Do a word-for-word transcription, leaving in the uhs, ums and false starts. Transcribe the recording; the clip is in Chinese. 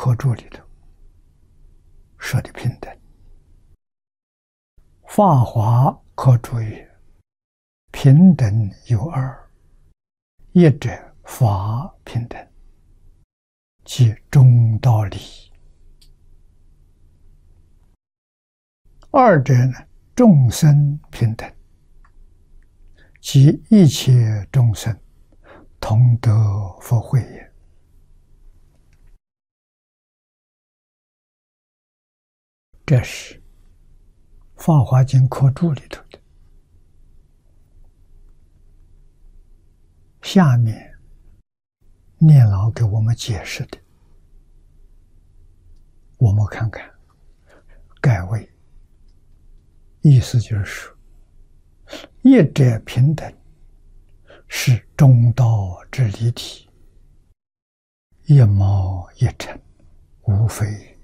课注里头说的平等。法华课注曰：平等有二，一者法平等，即中道理；二者呢，众生平等，即一切众生同得佛慧也。这是《法华经》课注里头的。下面念老给我们解释的，我们看看盖位，意思就是说，一者平等是中道之理体，一毛一尘，无非